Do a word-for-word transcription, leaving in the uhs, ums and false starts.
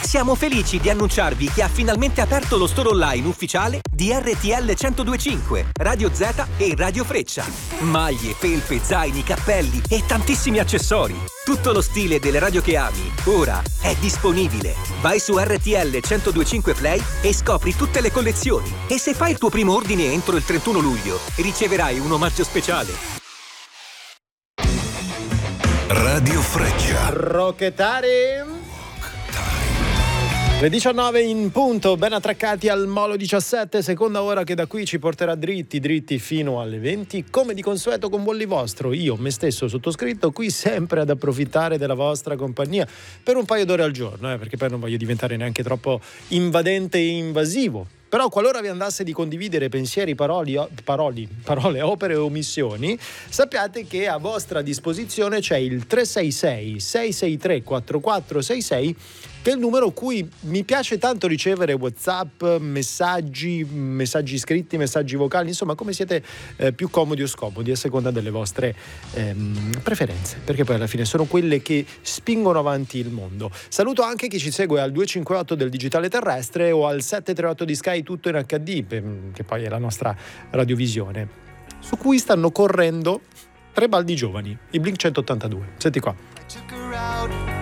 Siamo felici di annunciarvi che ha finalmente aperto lo store online ufficiale di R T L centodue e cinque, Radio Z e Radio Freccia. Maglie, felpe, zaini, cappelli e tantissimi accessori. Tutto lo stile delle radio che ami, ora è disponibile. Vai su R T L centodue e cinque Play e scopri tutte le collezioni. E se fai il tuo primo ordine entro il trentuno luglio, riceverai un omaggio speciale. Radio Freccia. Rocchettare. Le diciannove in punto, ben attraccati al Molo diciassette, seconda ora che da qui ci porterà dritti dritti fino alle venti, come di consueto con Bolli Vostro, io, me stesso sottoscritto, qui sempre ad approfittare della vostra compagnia per un paio d'ore al giorno, eh, perché poi non voglio diventare neanche troppo invadente e invasivo. Però qualora vi andasse di condividere pensieri, paroli, paroli, parole, opere o omissioni, sappiate che a vostra disposizione c'è il tre sei sei sei sei tre quattro quattro sei sei, che è il numero cui mi piace tanto ricevere WhatsApp, messaggi, messaggi scritti, messaggi vocali, insomma come siete eh, più comodi o scomodi a seconda delle vostre ehm, preferenze, perché poi alla fine sono quelle che spingono avanti il mondo. Saluto anche chi ci segue al due cinque otto del digitale terrestre o al sette tre otto di Sky tutto in acca di, che poi è la nostra radiovisione, su cui stanno correndo tre baldi giovani, i Blink centottantadue. Senti qua.